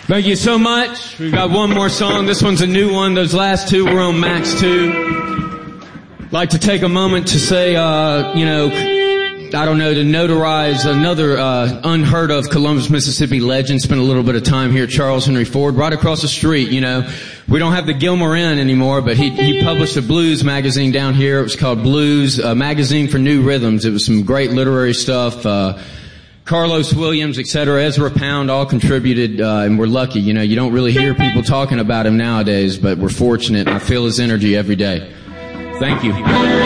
Thank you so much. We've got one more song. This one's a new one. Those last two were on Max 2. I'd like to take a moment to say, to notarize another unheard of Columbus, Mississippi legend. Spent a little bit of time here, Charles Henry Ford, right across the street. We don't have the Gilmore Inn anymore, but he published a blues magazine down here. It was called Blues, a magazine for new rhythms. It was some great literary stuff. Carlos Williams, etc., Ezra Pound all contributed, and we're lucky. You don't really hear people talking about him nowadays, but we're fortunate. I feel his energy every day. Thank you.